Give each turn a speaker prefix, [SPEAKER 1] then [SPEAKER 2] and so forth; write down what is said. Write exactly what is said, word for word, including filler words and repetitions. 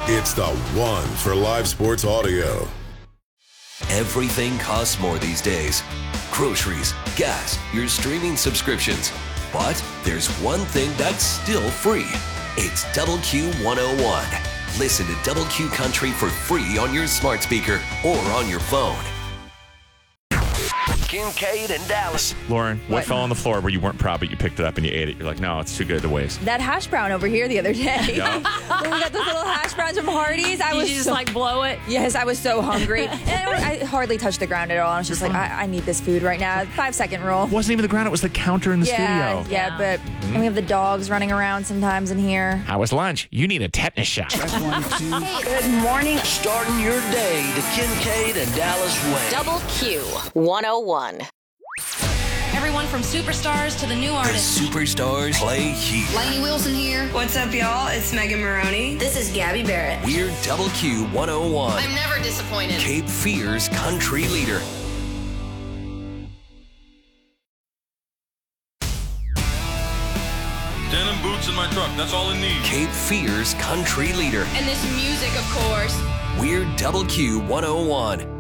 [SPEAKER 1] It's the one for live sports audio.
[SPEAKER 2] Everything costs more these days. Groceries, gas, your streaming subscriptions. But there's one thing that's still free. It's Double Q one oh one. Listen to Double Q Country for free on your smart speaker or on your phone. Kincaid and Dallas.
[SPEAKER 3] Lauren, what,
[SPEAKER 4] What?
[SPEAKER 3] fell on the floor where you weren't proud but you picked it up and you ate it? You're like, no, it's too good to waste.
[SPEAKER 4] That hash brown over here the other day.
[SPEAKER 3] Yeah.
[SPEAKER 4] When we got those little hash browns from Hardee's, I
[SPEAKER 5] Did
[SPEAKER 4] was
[SPEAKER 5] you just
[SPEAKER 4] so,
[SPEAKER 5] like blow it?
[SPEAKER 4] yes, I was so hungry. And I, I hardly touched the ground at all. I was just like, I, I need this food right now. Five second rule.
[SPEAKER 3] It wasn't even the ground, it was the counter in the
[SPEAKER 4] yeah,
[SPEAKER 3] studio.
[SPEAKER 4] yeah, but and we have the dogs running around sometimes in here.
[SPEAKER 3] How was lunch? You need a tetanus shot.
[SPEAKER 6] Good morning.
[SPEAKER 2] Starting your day the Kincaid and Dallas way.
[SPEAKER 6] Double Q one oh one.
[SPEAKER 5] Everyone from superstars to the new
[SPEAKER 2] The
[SPEAKER 5] artists.
[SPEAKER 2] superstars play here.
[SPEAKER 7] Lainey Wilson here.
[SPEAKER 8] What's up, y'all? It's Megan Maroney.
[SPEAKER 7] This is Gabby Barrett.
[SPEAKER 2] We're Double Q one oh one.
[SPEAKER 7] I'm never disappointed.
[SPEAKER 2] Cape Fear's country leader.
[SPEAKER 9] Denim boots in my truck. That's all I need.
[SPEAKER 2] Cape Fear's country leader.
[SPEAKER 5] And this music, of course.
[SPEAKER 2] We're Double Q one oh one.